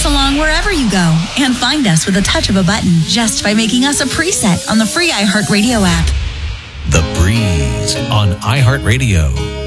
us along wherever you go and find us with a touch of a button just by making us a preset on the free iHeartRadio app. The Breeze on iHeartRadio.